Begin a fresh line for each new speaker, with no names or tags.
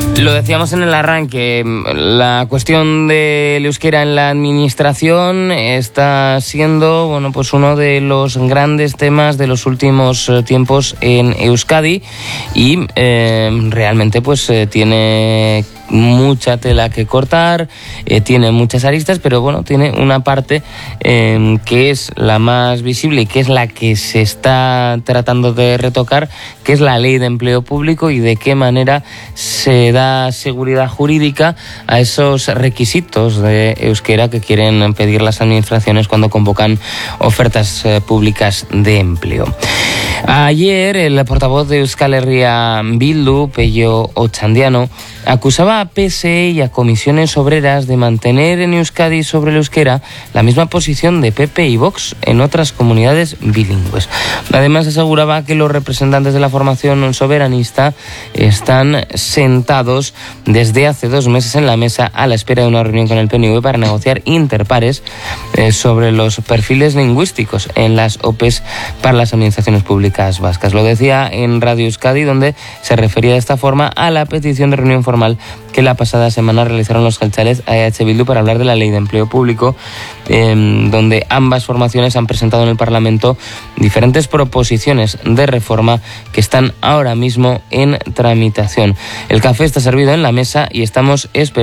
Lo decíamos en el arranque, la cuestión del euskera en la administración está siendo, bueno, pues uno de los grandes temas de los últimos tiempos en Euskadi y realmente pues tiene mucha tela que cortar, tiene muchas aristas, pero bueno, tiene una parte que es la más visible y que es la que se está tratando de retocar, que es la ley de empleo público y de qué manera se da seguridad jurídica a esos requisitos de euskera que quieren pedir las administraciones cuando convocan ofertas públicas de empleo. Ayer el portavoz de Euskal Herria Bildu, Pello Otxandiano, acusaba a PSE y a comisiones obreras de mantener en Euskadi sobre el euskera la misma posición de PP y Vox en otras comunidades bilingües. Además aseguraba que los representantes de la formación soberanista están sentados desde hace 2 meses en la mesa a la espera de una reunión con el PNV para negociar interpares sobre los perfiles lingüísticos en las OPEs para las administraciones públicas vascas. Lo decía en Radio Euskadi, donde se refería de esta forma a la petición de reunión formal que la pasada semana realizaron los jeltzales a EH Bildu para hablar de la ley de empleo público, donde ambas formaciones han presentado en el Parlamento diferentes proposiciones de reforma que están ahora mismo en tramitación. El café está servido en la mesa y estamos esperando